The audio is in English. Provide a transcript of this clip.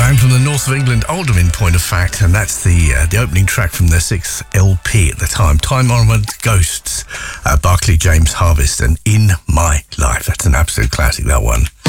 band from the north of England, Oldham in point of fact, and that's the opening track from their 6th LP at the time, Time Honoured Ghosts, Barclay James Harvest, and In My Life. That's an absolute classic, that one.